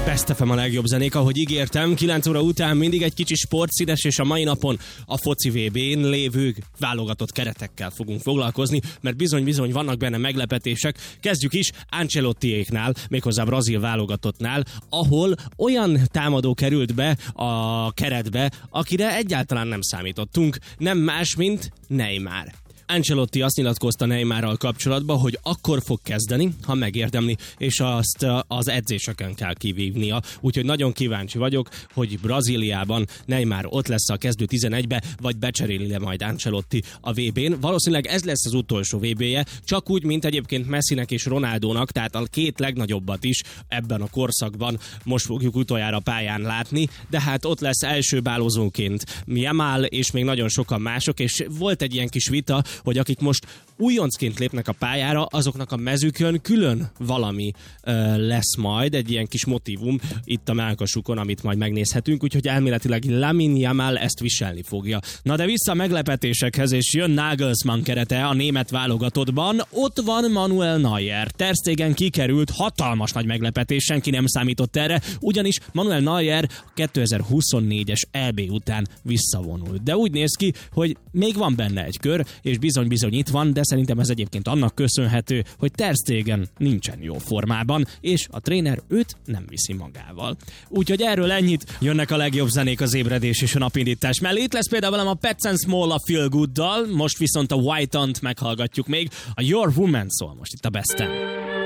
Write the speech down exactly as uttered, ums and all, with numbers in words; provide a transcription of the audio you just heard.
Best ef em a legjobb zenék, ahogy ígértem, kilenc óra után mindig egy kicsi sportszínes, és a mai napon a foci vé bén lévő válogatott keretekkel fogunk foglalkozni, mert bizony-bizony vannak benne meglepetések. Kezdjük is Ancelottiéknál, méghozzá brazil válogatottnál, ahol olyan támadó került be a keretbe, akire egyáltalán nem számítottunk, nem más, mint Neymar. Ancelotti azt nyilatkozta Neymarral kapcsolatban, hogy akkor fog kezdeni, ha megérdemli, és azt az edzéseken kell kivívnia. Úgyhogy nagyon kíváncsi vagyok, hogy Brazíliában Neymar ott lesz a kezdő tizenegybe, vagy becseréli le majd Ancelotti a vé bén. Valószínűleg ez lesz az utolsó vé béje, csak úgy, mint egyébként Messinek és Ronaldónak, tehát a két legnagyobbat is ebben a korszakban most fogjuk utoljára pályán látni, de hát ott lesz első bálozóként Yamal, és még nagyon sokan mások, és volt egy ilyen kis vita, hogy akik most újoncként lépnek a pályára, azoknak a mezükön külön valami ö, lesz majd, egy ilyen kis motívum itt a mellkasukon, amit majd megnézhetünk, úgyhogy elméletileg Lamine Yamal ezt viselni fogja. Na de vissza a meglepetésekhez, és jön Nagelsmann kerete a német válogatottban, ott van Manuel Neuer. Ter Stegen kikerült, hatalmas nagy meglepetés, senki nem számított erre, ugyanis Manuel Neuer kétezer-huszonnégyes é bé után visszavonult. De úgy néz ki, hogy még van benne egy kör, és bizony-bizony itt van, de szerintem ez egyébként annak köszönhető, hogy Ter Stegen nincsen jó formában, és a tréner őt nem viszi magával. Úgyhogy erről ennyit, jönnek a legjobb zenék az ébredés és a napindítás mellé. Itt lesz például velem a Pets and Small a Feel Good-dal, most viszont a White Ant meghallgatjuk még, a Your Woman szól most itt a Besten.